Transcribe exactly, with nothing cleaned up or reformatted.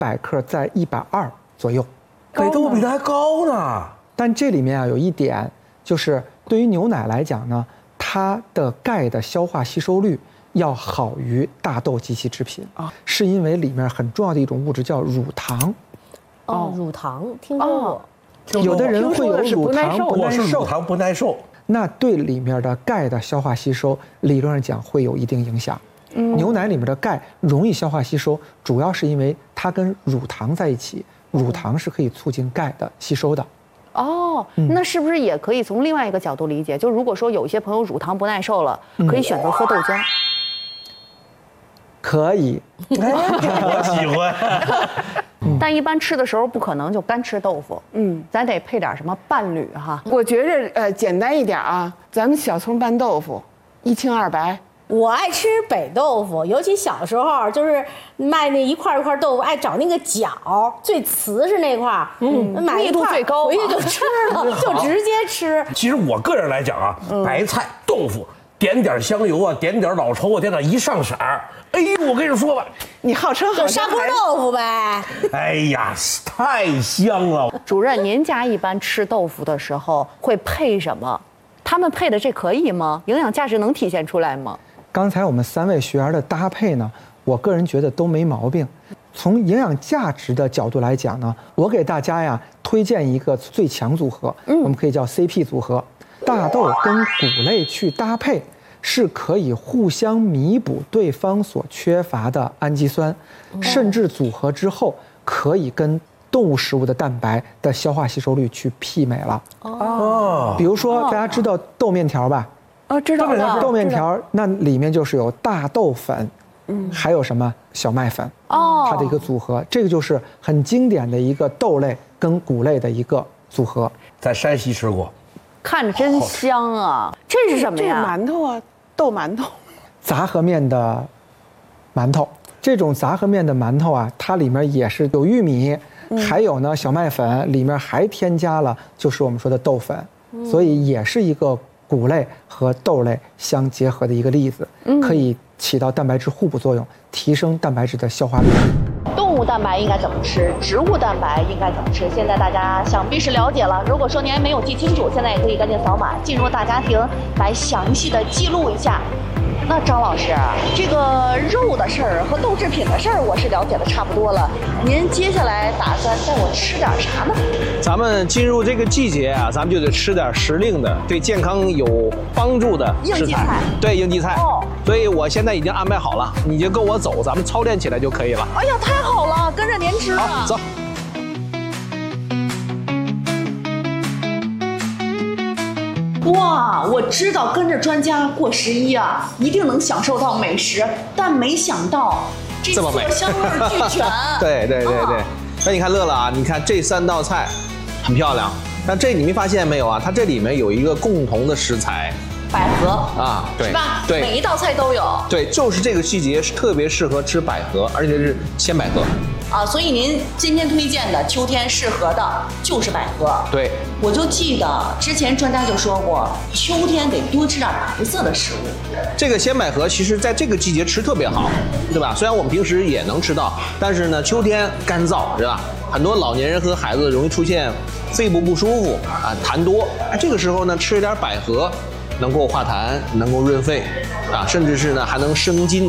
百克在一百二左右。 北豆腐比它还高呢。 但这里面啊有一点，就是对于牛奶来讲呢，它的钙的消化吸收率要好于大豆及其制品啊，是因为里面很重要的一种物质叫乳糖。 哦，乳糖听说过。 有的人会有乳糖不耐受， 乳糖不耐受， 那对里面的钙的消化吸收，理论上讲会有一定影响。嗯、牛奶里面的钙容易消化吸收，主要是因为它跟乳糖在一起，乳糖是可以促进钙的吸收的。 哦，那是不是也可以从另外一个角度理解？就如果说有些朋友乳糖不耐受了，可以选择喝豆浆。 可以， 我喜欢。 但一般吃的时候不可能就干吃豆腐，嗯，咱得配点什么伴侣哈。 我觉着呃简单一点啊，咱们小葱拌豆腐，一清二白。 我爱吃北豆腐，尤其小时候就是卖那一块一块豆腐，爱找那个角最瓷实那块，嗯，买密度最高， 回去就吃了，就直接吃。 其实我个人来讲啊，白菜豆腐点点香油啊，点点老抽啊，点点一上色儿，哎呦，我跟你说吧， 你号称好砂锅豆腐呗。 哎呀，太香了。 主任，您家一般吃豆腐的时候会配什么？他们配的这可以吗？营养价值能体现出来吗？ 刚才我们三位学员的搭配呢，我个人觉得都没毛病。从营养价值的角度来讲呢，我给大家呀推荐一个最强组合，我们可以叫 C P 组合，大豆跟谷类去搭配，是可以互相弥补对方所缺乏的氨基酸，甚至组合之后可以跟动物食物的蛋白的消化吸收率去媲美了。哦，比如说大家知道豆面条吧？ 哦，知道了。 豆面条那里面就是有大豆粉，嗯，还有什么小麦粉，哦，它的一个组合，这个就是很经典的一个豆类跟谷类的一个组合。 在山西吃过， 看着真香啊！这是什么呀？ 这馒头啊，豆馒头， 杂合面的馒头。这种杂合面的馒头啊，它里面也是有玉米，嗯、还有呢小麦粉，里面还添加了就是我们说的豆粉，嗯、所以也是一个谷类和豆类相结合的一个例子，嗯、可以起到蛋白质互补作用，提升蛋白质的消化率。 动物蛋白应该怎么吃？植物蛋白应该怎么吃？现在大家想必是了解了。如果说您还没有记清楚，现在也可以赶紧扫码进入大家庭来详细的记录一下。那张老师，这个肉的事儿和豆制品的事儿，我是了解的差不多了。您接下来打算带我吃点啥呢？ 咱们进入这个季节啊，咱们就得吃点时令的、对健康有帮助的食材。对，应季菜。哦。所以我现在已经安排好了，你就跟我走，咱们操练起来就可以了。 哎呀，太好了，跟着您吃啊！ 好，走。 哇，我知道跟着专家过十一啊，一定能享受到美食，但没想到这这么美， 香味俱全。 对对对对，那、啊、你看乐乐啊，你看这三道菜很漂亮，但这你没发现没有啊？它这里面有一个共同的食材。 百合啊，对， 是吧？ 对， 每一道菜都有。 对，就是这个季节是特别适合吃百合，而且是鲜百合。 啊，所以您今天推荐的秋天适合的就是百合。 对， 我就记得之前专家就说过，秋天得多吃点白色的食物。 这个鲜百合其实在这个季节吃特别好，对吧？虽然我们平时也能吃到，但是呢，秋天干燥是吧？很多老年人和孩子容易出现肺部不舒服啊，痰多。哎，这个时候呢，吃一点百合。能够化痰，能够润肺，啊，甚至是呢还能生津。